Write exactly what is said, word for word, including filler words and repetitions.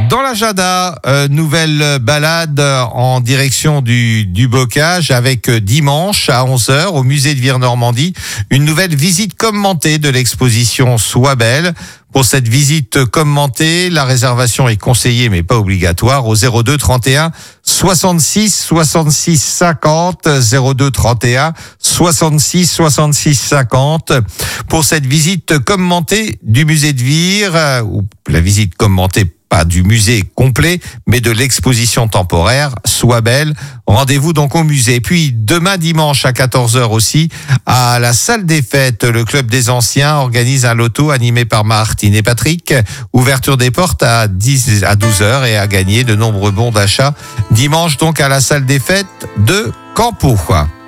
Dans l'agenda, euh, nouvelle balade en direction du, du Bocage avec euh, dimanche à onze heures au musée de Vire-Normandie, une nouvelle visite commentée de l'exposition Sois belle. Pour cette visite commentée, la réservation est conseillée mais pas obligatoire au zéro deux trente et un soixante-six soixante-six cinquante, zéro deux trente et un soixante-six soixante-six cinquante. Pour cette visite commentée du musée de Vire, euh, ou la visite commentée pas du musée complet, mais de l'exposition temporaire Sois belle. Rendez-vous donc au musée. Puis demain dimanche à quatorze heures aussi, à la salle des fêtes, le Club des Anciens organise un loto animé par Martine et Patrick. Ouverture des portes à dix à douze heures et à gagner de nombreux bons d'achat. Dimanche donc à la salle des fêtes de Campo.